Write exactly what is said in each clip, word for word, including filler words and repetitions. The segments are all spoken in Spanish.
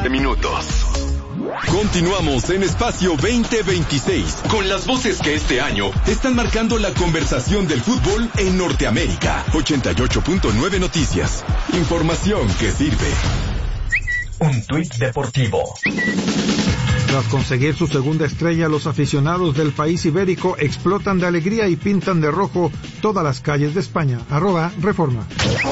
veinte minutos. Continuamos en Espacio veinte veintiséis con las voces que este año están marcando la conversación del fútbol en Norteamérica. ochenta y ocho punto nueve Noticias. Información que sirve. Un tuit deportivo. Tras conseguir su segunda estrella, los aficionados del país ibérico explotan de alegría y pintan de rojo todas las calles de España. Arroba Reforma.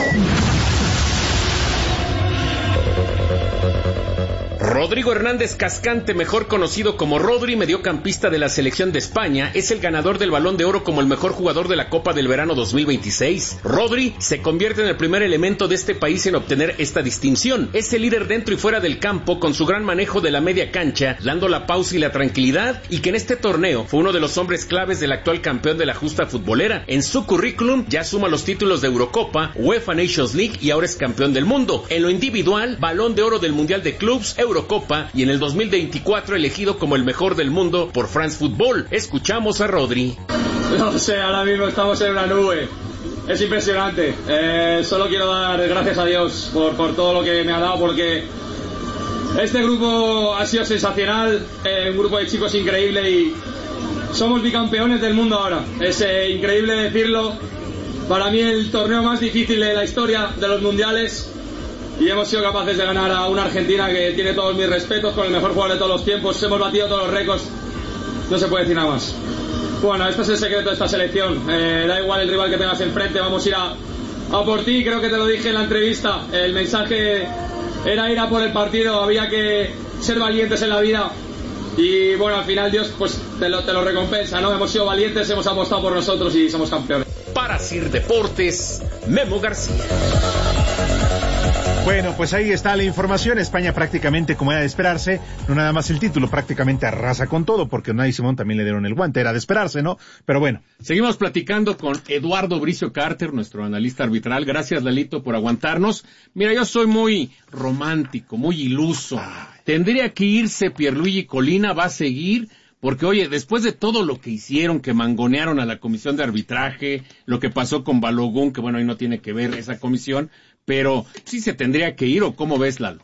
Rodrigo Hernández Cascante, mejor conocido como Rodri, mediocampista de la selección de España, es el ganador del Balón de Oro como el mejor jugador de la Copa del Verano dos mil veintiséis. Rodri se convierte en el primer elemento de este país en obtener esta distinción. Es el líder dentro y fuera del campo con su gran manejo de la media cancha, dando la pausa y la tranquilidad, y que en este torneo fue uno de los hombres claves del actual campeón de la justa futbolera. En su currículum ya suma los títulos de Eurocopa, UEFA Nations League y ahora es campeón del mundo. En lo individual, Balón de Oro del Mundial de Clubs, Eurocopa, y en el dos mil veinticuatro elegido como el mejor del mundo por France Football. Escuchamos a Rodri. No sé, ahora mismo estamos en una nube. Es impresionante. Eh, solo quiero dar gracias a Dios por, por todo lo que me ha dado, porque este grupo ha sido sensacional. Eh, un grupo de chicos increíble y somos bicampeones del mundo ahora. Es eh, increíble decirlo. Para mí el torneo más difícil de la historia de los mundiales. Y hemos sido capaces de ganar a una Argentina que tiene todos mis respetos, con el mejor jugador de todos los tiempos. Hemos batido todos los récords. No se puede decir nada más. Bueno, este es el secreto de esta selección. Eh, da igual el rival que tengas enfrente, vamos a ir a, a por ti. Creo que te lo dije en la entrevista. El mensaje era ir a por el partido. Había que ser valientes en la vida. Y bueno, al final Dios pues te lo, te lo recompensa, ¿no? Hemos sido valientes, hemos apostado por nosotros y somos campeones. Para Sir Deportes, Memo García. Bueno, pues ahí está la información. España prácticamente, como era de esperarse, no nada más el título, prácticamente arrasa con todo, porque Unai Simón también le dieron el guante, era de esperarse, ¿no? Pero bueno. Seguimos platicando con Eduardo Bricio Carter, nuestro analista arbitral. Gracias, Lalito, por aguantarnos. Mira, yo soy muy romántico, muy iluso. Tendría que irse Pierluigi Colina, va a seguir, porque oye, después de todo lo que hicieron, que mangonearon a la comisión de arbitraje, lo que pasó con Balogun, que bueno, ahí no tiene que ver esa comisión, pero sí se tendría que ir, ¿o cómo ves, Lalo?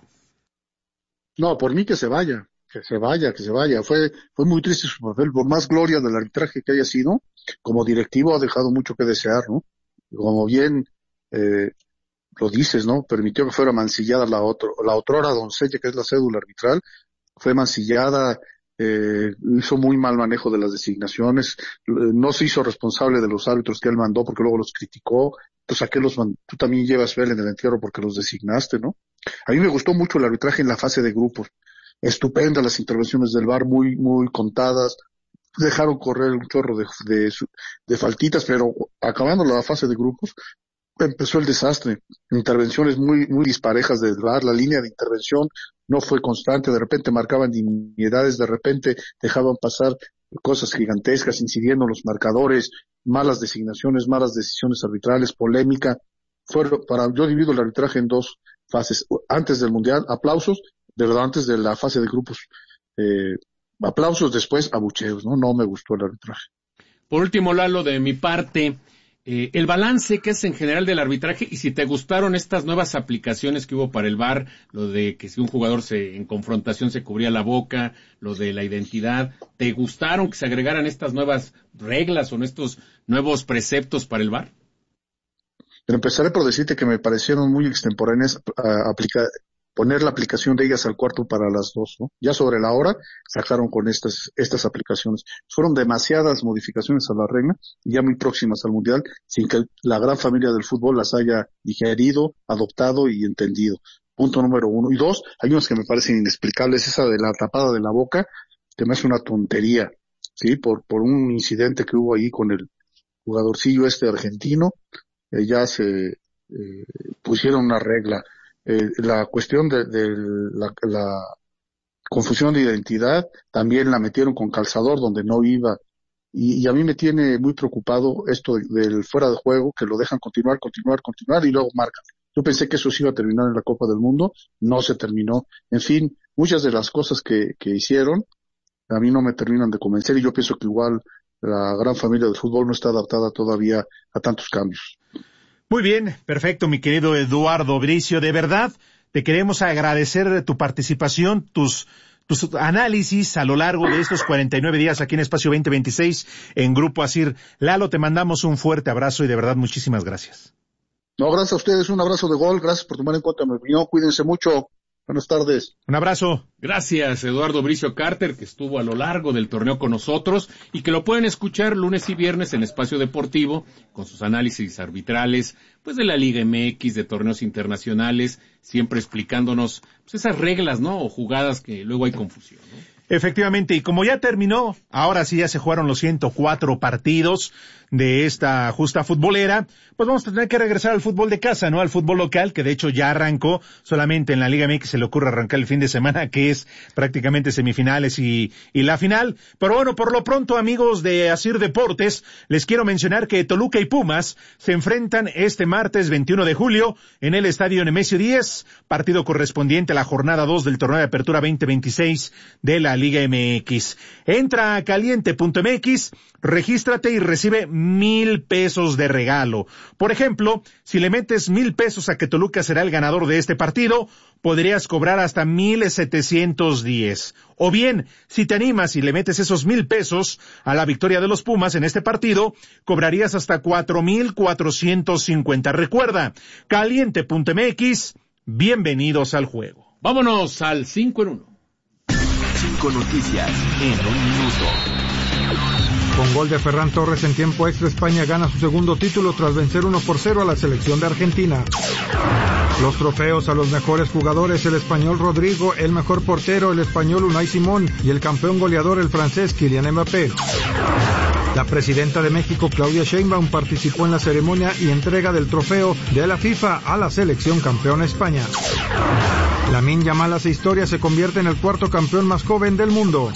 No, por mí que se vaya, que se vaya, que se vaya. Fue fue muy triste su papel, por más gloria del arbitraje que haya sido, como directivo ha dejado mucho que desear, ¿no? Como bien eh, lo dices, ¿no? Permitió que fuera mancillada la otro, la otrora doncella, que es la cédula arbitral, fue mancillada, eh, hizo muy mal manejo de las designaciones, no se hizo responsable de los árbitros que él mandó porque luego los criticó. Pues a qué los mand- tú también llevas vela en el entierro porque los designaste, ¿no? A mí me gustó mucho el arbitraje en la fase de grupos. Estupenda las intervenciones del V A R, muy, muy contadas. Dejaron correr un chorro de, de, de faltitas, pero acabando la fase de grupos, empezó el desastre. Intervenciones muy, muy disparejas del V A R, la línea de intervención no fue constante, de repente marcaban nimiedades, de repente dejaban pasar cosas gigantescas, incidiendo los marcadores, malas designaciones, malas decisiones arbitrales, polémica. Fueron, para, yo divido el arbitraje en dos fases. Antes del Mundial, aplausos, de verdad, antes de la fase de grupos, eh, aplausos, después abucheos, ¿no? No me gustó el arbitraje. Por último, Lalo, de mi parte, eh, el balance que es en general del arbitraje, y si te gustaron estas nuevas aplicaciones que hubo para el V A R, lo de que si un jugador se en confrontación se cubría la boca, lo de la identidad, ¿te gustaron que se agregaran estas nuevas reglas o estos nuevos preceptos para el V A R? Pero empezaré por decirte que me parecieron muy extemporáneas uh, aplica- poner la aplicación de ellas al cuarto para las dos, ¿no? Ya sobre la hora sacaron con estas estas aplicaciones. Fueron demasiadas modificaciones a la regla, ya muy próximas al Mundial, sin que la gran familia del fútbol las haya digerido, adoptado y entendido. Punto número uno. Y dos, hay unos que me parecen inexplicables, esa de la tapada de la boca, que me hace una tontería, ¿sí? Por por un incidente que hubo ahí con el jugadorcillo este argentino, eh, ya se eh, pusieron una regla. Eh, la cuestión de, de la, la confusión de identidad también la metieron con calzador donde no iba, y, y a mí me tiene muy preocupado esto de, del fuera de juego, que lo dejan continuar, continuar, continuar y luego marcan. Yo pensé que eso se iba a terminar en la Copa del Mundo, no se terminó. En fin, muchas de las cosas que, que hicieron a mí no me terminan de convencer, y yo pienso que igual la gran familia del fútbol no está adaptada todavía a tantos cambios. Muy bien, perfecto, mi querido Eduardo Bricio, de verdad, te queremos agradecer tu participación, tus tus análisis a lo largo de estos cuarenta y nueve días aquí en Espacio veinte veintiséis en Grupo Asir. Lalo, te mandamos un fuerte abrazo y de verdad muchísimas gracias. No, gracias a ustedes, un abrazo de gol, gracias por tomar en cuenta mi opinión, cuídense mucho, buenas tardes. Un abrazo. Gracias, Eduardo Bricio Carter, que estuvo a lo largo del torneo con nosotros y que lo pueden escuchar lunes y viernes en Espacio Deportivo con sus análisis arbitrales, pues de la Liga M X, de torneos internacionales, siempre explicándonos pues esas reglas, ¿no? O jugadas que luego hay confusión, ¿no? Efectivamente, y como ya terminó, ahora sí ya se jugaron los ciento cuatro partidos de esta justa futbolera, pues vamos a tener que regresar al fútbol de casa, ¿no? Al fútbol local, que de hecho ya arrancó, solamente en la Liga M X se le ocurre arrancar el fin de semana, que es prácticamente semifinales y, y la final. Pero bueno, por lo pronto, amigos de Asir Deportes, les quiero mencionar que Toluca y Pumas se enfrentan este martes veintiuno de julio en el Estadio Nemesio diez, partido correspondiente a la jornada dos del torneo de apertura veinte veintiséis de la Liga M X. Entra a caliente punto m x, regístrate y recibe mil pesos de regalo. Por ejemplo, si le metes mil pesos a que Toluca será el ganador de este partido, podrías cobrar hasta mil setecientos diez. O bien, si te animas y le metes esos mil pesos a la victoria de los Pumas en este partido, cobrarías hasta cuatro mil cuatrocientos cincuenta. Recuerda, caliente punto m x, bienvenidos al juego. Vámonos al cinco en uno. Cinco noticias en un minuto. Con gol de Ferran Torres en tiempo extra, España gana su segundo título tras vencer uno por cero a la selección de Argentina. Los trofeos a los mejores jugadores, el español Rodrigo, el mejor portero, el español Unai Simón y el campeón goleador, el francés Kylian Mbappé. La presidenta de México, Claudia Sheinbaum, participó en la ceremonia y entrega del trofeo de la FIFA a la selección campeona España. Lamine Yamal hace historia, se convierte en el cuarto campeón más joven del mundo.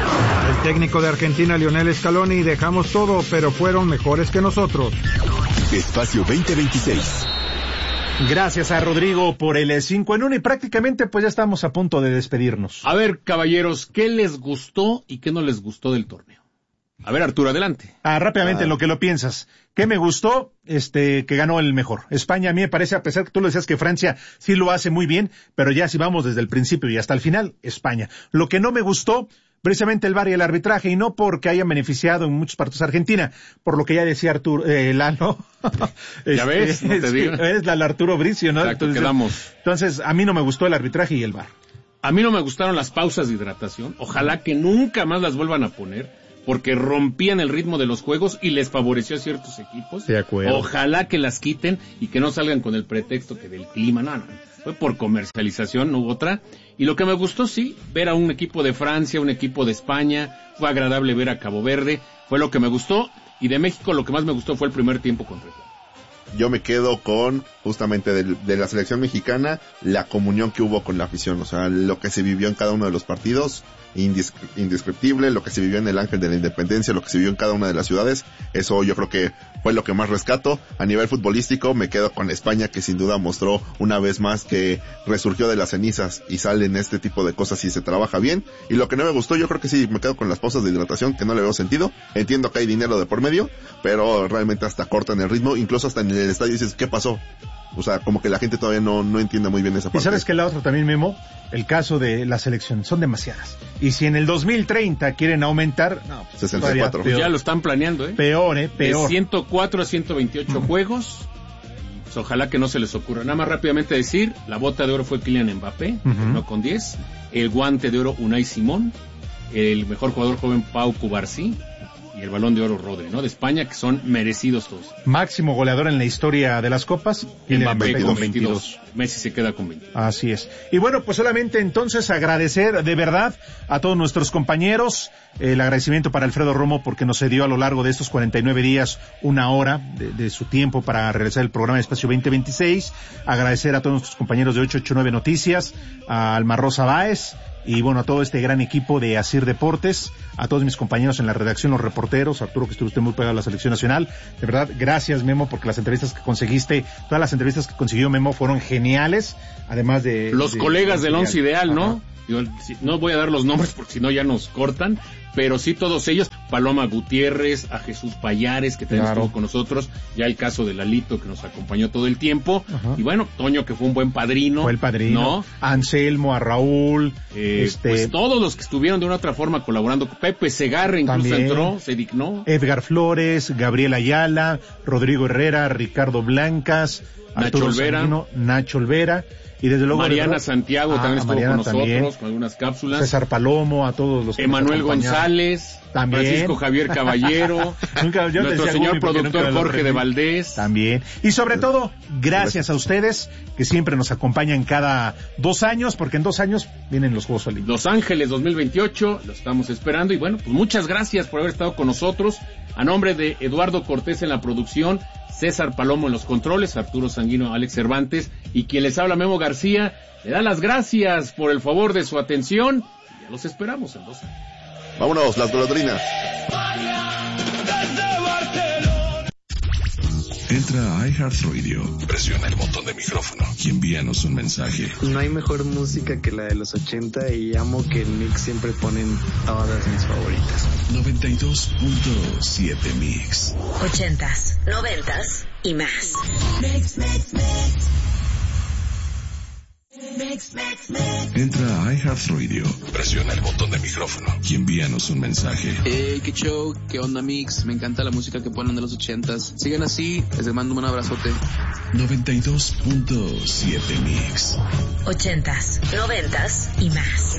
El técnico de Argentina, Lionel Scaloni, dejamos todo, pero fueron mejores que nosotros. Espacio veinte veintiséis. Gracias a Rodrigo por el cinco en uno y prácticamente pues ya estamos a punto de despedirnos. A ver, caballeros, ¿qué les gustó y qué no les gustó del torneo? A ver, Arturo, adelante. Ah, rápidamente, Ah. en lo que lo piensas. ¿Qué me gustó? Este, que ganó el mejor. España, a mí me parece, a pesar que tú lo decías que Francia sí lo hace muy bien, pero ya si vamos desde el principio y hasta el final, España. Lo que no me gustó, precisamente el V A R y el arbitraje, y no porque hayan beneficiado en muchos partidos a Argentina, por lo que ya decía Arturo, eh, Lalo. Ya ves, no te digo. Es la Arturo Bricio, ¿no? Exacto, Entonces, quedamos. entonces, a mí no me gustó el arbitraje y el V A R. A mí no me gustaron las pausas de hidratación. Ojalá que nunca más las vuelvan a poner, porque rompían el ritmo de los juegos y les favoreció a ciertos equipos. De acuerdo. Ojalá que las quiten y que no salgan con el pretexto que del clima. No, no. Fue por comercialización, no hubo otra. Y lo que me gustó, sí, ver a un equipo de Francia, un equipo de España. Fue agradable ver a Cabo Verde. Fue lo que me gustó. Y de México lo que más me gustó fue el primer tiempo contra Ecuador. Yo me quedo con, justamente de, de la selección mexicana, la comunión que hubo con la afición. O sea, lo que se vivió en cada uno de los partidos, indis, indescriptible, lo que se vivió en el Ángel de la Independencia, lo que se vivió en cada una de las ciudades. Eso yo creo que fue lo que más rescato. A nivel futbolístico me quedo con España, que sin duda mostró una vez más que resurgió de las cenizas y sale en este tipo de cosas y se trabaja bien. Y lo que no me gustó, yo creo que sí, me quedo con las pausas de hidratación, que no le veo sentido. Entiendo que hay dinero de por medio, pero realmente hasta cortan el ritmo, incluso hasta en el estadio dices, ¿qué pasó? O sea, como que la gente todavía no, no entiende muy bien esa parte. Y sabes que la otra también, Memo, el caso de la selección, son demasiadas. Y si en el dos mil treinta quieren aumentar, no, pues sesenta y cuatro. peor. Ya lo están planeando, ¿eh? Peor, eh, De peor. ciento cuatro a ciento veintiocho mm. juegos. Pues ojalá que no se les ocurra. Nada más rápidamente decir, la bota de oro fue Kylian Mbappé, uh-huh. no con diez. El guante de oro Unai Simón. El mejor jugador joven Pau Cubarsí. Y el balón de oro Rodri, ¿no? De España, que son merecidos todos. Máximo goleador en la historia de las copas. Y Mbappé con veintidós. Messi se queda con veinte. Así es. Y bueno, pues solamente entonces agradecer de verdad a todos nuestros compañeros. El agradecimiento para Alfredo Romo porque nos cedió a lo largo de estos cuarenta y nueve días una hora de, de su tiempo para realizar el programa de Espacio veinte veintiséis. Agradecer a todos nuestros compañeros de ochocientos ochenta y nueve Noticias, a Alma Rosa Báez. Y bueno, a todo este gran equipo de Asir Deportes, a todos mis compañeros en la redacción, los reporteros, Arturo, que estuvo usted muy pegado a la selección nacional. De verdad, gracias, Memo, porque las entrevistas que conseguiste, todas las entrevistas que consiguió Memo fueron geniales, además de... Los de, colegas de del Once Ideal, ¿no? Ajá. Yo, no voy a dar los nombres porque si no ya nos cortan, pero sí todos ellos, Paloma Gutiérrez, a Jesús Payares, que también Claro. estuvo con nosotros, ya el caso de Lalito, que nos acompañó todo el tiempo, Ajá. y bueno, Toño, que fue un buen padrino. Fue el padrino. ¿no? A Anselmo, a Raúl, Eh, este, Pues todos los que estuvieron de una u otra forma colaborando, Pepe Segarra incluso También. entró, se dignó. Edgar Flores, Gabriel Ayala, Rodrigo Herrera, Ricardo Blancas, Nacho Arturo Olvera. Sanguino, Nacho Olvera, y desde luego Mariana ¿verdad? Santiago Ah, también estuvo Mariana con nosotros, también. con algunas cápsulas. César Palomo, a todos los que nos Emanuel acompañaron. González, También. Francisco Javier Caballero, Nunca- yo nuestro decía señor Gumi porque productor nunca lo Jorge de aprendí. Valdés. También. Y sobre todo, gracias a ustedes, que siempre nos acompañan cada dos años, porque en dos años vienen los Juegos Olímpicos. Los Ángeles dos mil veintiocho, lo estamos esperando y bueno, pues muchas gracias por haber estado con nosotros. A nombre de Eduardo Cortés en la producción, César Palomo en los controles, Arturo Sanguino, Alex Cervantes y quien les habla, Memo García, le da las gracias por el favor de su atención y ya los esperamos en dos años. Vámonos, las golondrinas. Entra a iHeartRadio, presiona el botón de micrófono y envíanos un mensaje. No hay mejor música que la de los ochenta y amo que en Mix siempre ponen todas mis favoritas. noventa y dos punto siete Mix. Ochentas, noventas y más. Entra a iHeartRadio, presiona el botón de micrófono y envíanos un mensaje. Hey, qué show, qué onda Mix, me encanta la música que ponen de los ochentas. Sigan así, les mando un abrazote. noventa y dos punto siete Mix. Ochentas, noventas y más.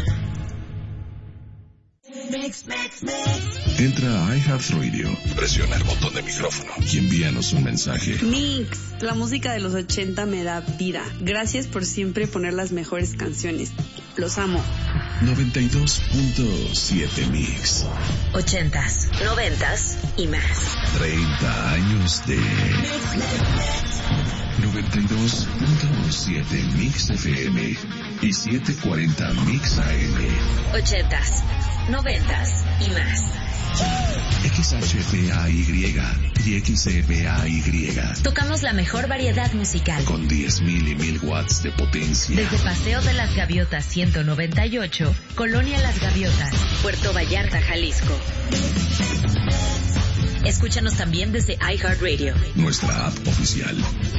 Entra a iHeartRadio, presiona el botón de micrófono y envíanos un mensaje. Mix, la música de los ochenta me da vida. Gracias por siempre poner las mejores canciones. Los amo. noventa y dos punto siete Mix. Ochentas, noventas y más. treinta años de noventa y dos punto siete Mix F M y setecientos cuarenta Mix A M. Ochentas, noventas y más. X H P A Y y X E P A Y. Tocamos la mejor variedad musical. Con diez mil y mil watts de potencia. Desde Paseo de las Gaviotas ciento noventa y ocho, Colonia Las Gaviotas, Puerto Vallarta, Jalisco. Escúchanos también desde iHeartRadio. Nuestra app oficial.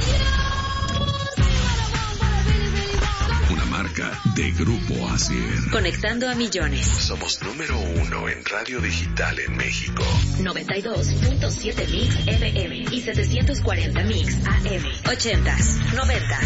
Una marca de Grupo Asier. Conectando a millones. Somos número uno en radio digital en México. noventa y dos punto siete Mix F M y setecientos cuarenta Mix A M. Ochentas, noventas.